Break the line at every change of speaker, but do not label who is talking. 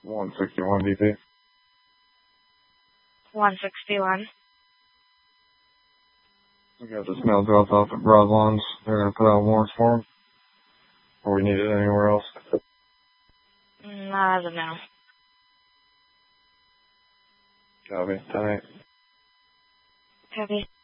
161 DP.
161.
We got this mail dropped off at Broadlawns. They're going to put out warrants for him. Or we need it anywhere else.
I don't know.
Copy. 10-8.
Copy.